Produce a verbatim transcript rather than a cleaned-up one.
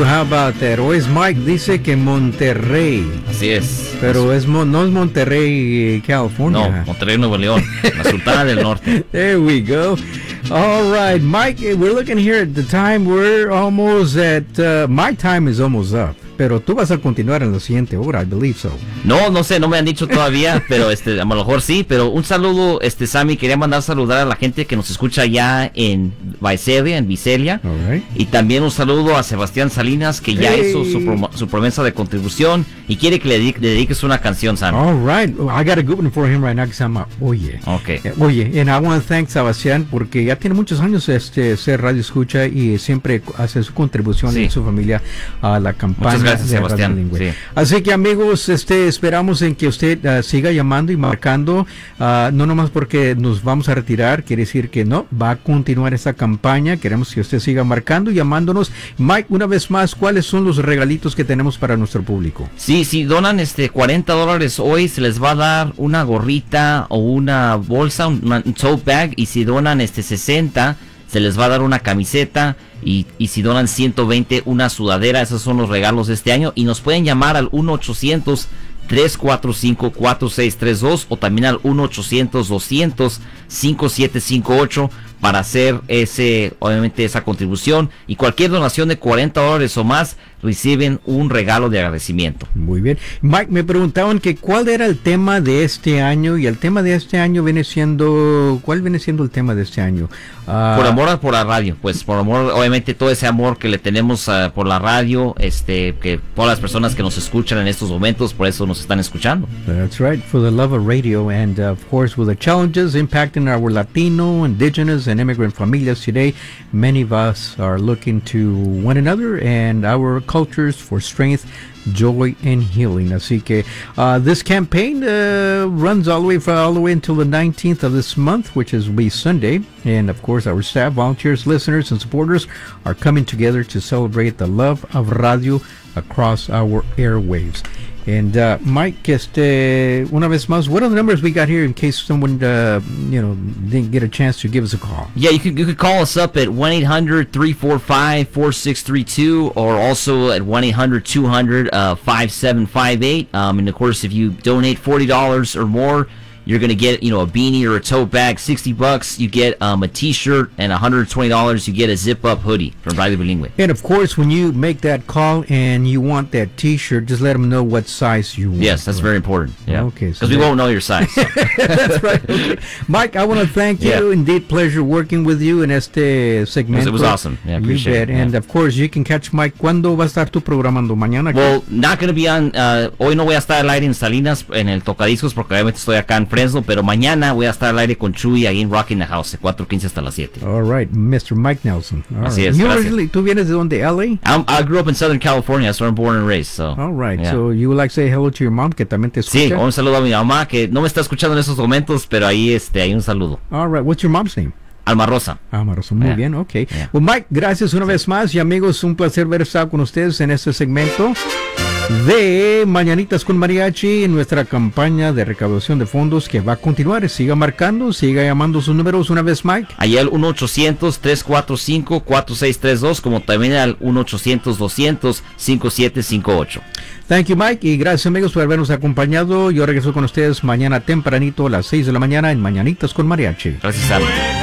how about that? O es Mike, dice que Monterrey. Así es. Pero es Mon- no es Monterrey, California. No, Monterrey, Nuevo León, la Sultana del Norte. There we go. All right, Mike, we're looking here at the time. We're almost at, uh, my time is almost up. Pero tú vas a continuar en la siguiente hora, I believe so. No, no sé, no me han dicho todavía, pero este, a lo mejor sí, pero un saludo, este, Sammy, quería mandar saludar a la gente que nos escucha allá en Visalia, en Visalia, Right. y también un saludo a Sebastián Salinas, que ya Hey. hizo su, prom- su promesa de contribución y quiere que le, dedique- le dediques una canción, Sammy. All right, I got a good one for him right now que se llama Oye. Okay. Eh, Oye, and I want to thank Sebastián porque ya tiene muchos años este ser radio escucha y siempre hace su contribución Sí. en su familia a la campaña. Muchas gracias, de Radio Sebastián. Bilingüe. Sí. Así que amigos, este esperamos en que usted uh, siga llamando y marcando, uh, no nomás porque nos vamos a retirar, quiere decir que no, va a continuar esta campaña, queremos que usted siga marcando y llamándonos. Mike, una vez más, ¿cuáles son los regalitos que tenemos para nuestro público? Sí, si donan este cuarenta dólares hoy, se les va a dar una gorrita o una bolsa, un, una- un tote bag, y si donan este sesenta, se les va a dar una camiseta, y, y si donan ciento veinte, una sudadera. Esos son los regalos de este año, y nos pueden llamar al uno ochocientos, tres cuatro cinco, cuatro seis tres dos o también al uno ochocientos, doscientos, cinco siete cinco ocho para hacer ese, obviamente, esa contribución, y cualquier donación de cuarenta dólares o más reciben un regalo de agradecimiento. Muy bien. Mike, me preguntaban que cuál era el tema de este año, y el tema de este año viene siendo, ¿cuál viene siendo el tema de este año? Ah, Por amor a- por la radio, pues por amor, obviamente todo ese amor que le tenemos uh, por la radio, este, que todas las personas que nos escuchan en estos momentos, por eso nos están escuchando. That's right, for the love of radio, and uh, of course with the challenges impacting our Latino, indigenous, and immigrant familias today, many of us are looking to one another and our cultures for strength, joy, and healing. Así que uh, this campaign uh, runs all the way for all the way until the nineteenth of this month, which is will be Sunday. And of course, our staff, volunteers, listeners, and supporters are coming together to celebrate the love of radio across our airwaves. And uh, Mike, este, una vez más, what are the numbers we got here in case someone, uh, you know, didn't get a chance to give us a call? Yeah, you could you could call us up at one eight hundred, three four five, four six three two, or also at one eight hundred, two hundred, five seven five eight. Um, and of course, if you donate forty dollars or more, you're gonna get, you know, a beanie or a tote bag. Sixty bucks, you get um, a T-shirt, and one hundred twenty dollars, you get a zip-up hoodie from Radio Bilingüe. And of course, when you make that call and you want that T-shirt, just let them know what size you want. Yes, that's very important. Yeah, Okay, so because we that- won't know your size. so. That's right. Okay. Mike, I want to thank you. Yeah. Indeed, pleasure working with you in este segmento. It was awesome. Yeah, I You appreciate bet. it. And Yeah. of course, you can catch Mike. ¿Cuándo va a estar tú programando? ¿Mañana? Well, not going to be on, uh, hoy no voy a estar al aire en Salinas, en el Tocadiscos, porque obviamente estoy acá en Fresno, pero mañana voy a estar al aire con Chuy ahí en Rocking the House, de cuatro quince hasta las siete. All right, mister Mike Nelson. All Así right. es, You gracias. originally- ¿Tú vienes de dónde? L A? I'm, I grew up in Southern California, that's where I'm born and raised, so. All right. yeah. So you would like to say hello to your mom, que también te Sí, escucha? un saludo a mi mamá, que no me está escuchando en estos momentos, pero ahí, este, hay un saludo. All right. What's your mom's name? Alma Rosa. Ah, Maroso, muy Yeah. bien, ok. Yeah. Well, Mike, gracias una vez más. Y amigos, un placer haber estado con ustedes en este segmento de Mañanitas con Mariachi, en nuestra campaña de recaudación de fondos que va a continuar. Siga marcando, siga llamando sus números una vez, Mike. Allá al uno ochocientos, tres cuatro cinco, cuatro seis tres dos, como también al uno ochocientos, doscientos, cinco siete cinco ocho. Thank you, Mike, y gracias, amigos, por habernos acompañado. Yo regreso con ustedes mañana tempranito a las seis de la mañana en Mañanitas con Mariachi. Gracias, Sam.